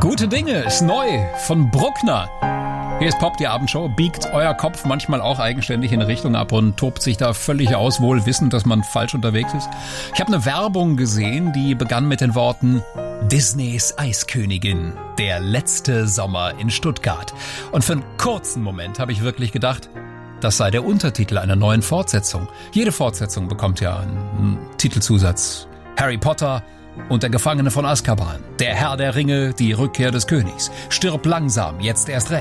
Gute Dinge ist neu von Bruckner. Hier ist Pop, die Abendshow. Biegt euer Kopf manchmal auch eigenständig in eine Richtung ab und tobt sich da völlig aus, wohl wissend, dass man falsch unterwegs ist? Ich habe eine Werbung gesehen, die begann mit den Worten Disneys Eiskönigin, der letzte Sommer in Stuttgart. Und für einen kurzen Moment habe ich wirklich gedacht, das sei der Untertitel einer neuen Fortsetzung. Jede Fortsetzung bekommt ja einen Titelzusatz. Harry Potter und der Gefangene von Azkaban, der Herr der Ringe, die Rückkehr des Königs. Stirb langsam, jetzt erst recht.